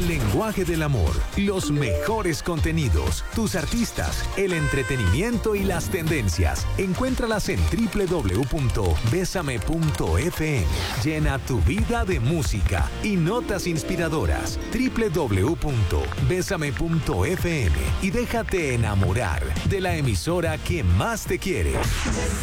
lenguaje del amor, los mejores contenidos, tus artistas, el entretenimiento y las tendencias. Encuéntralas en www.besame.fm. Llena tu vida de música y notas inspiradoras. www.besame.fm y déjate enamorar de la emisora que más te quiere.